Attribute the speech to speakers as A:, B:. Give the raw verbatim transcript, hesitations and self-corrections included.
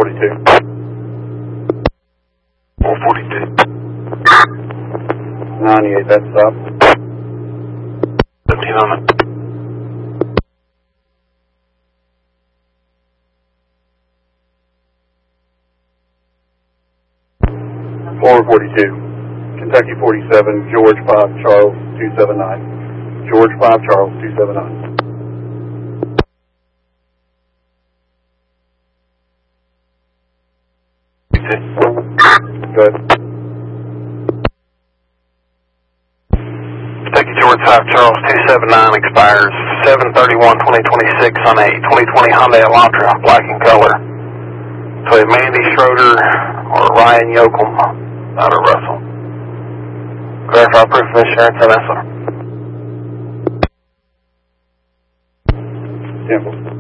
A: forty-two.
B: four forty-two.
A: ninety-eight, that's stop.
B: seventeen on it.
A: four forty-two. Kentucky forty-seven, George five, Charles two seven nine. George five, Charles two seven nine. Go ahead.
B: Kentucky George five, Charles two seven nine expires seven thirty-one twenty twenty-six on a twenty twenty Hyundai Elantra, black in color. So Mandy Schroeder or Ryan Yoakum out of Russell. Verify proof of insurance on that, sir.
A: Simple.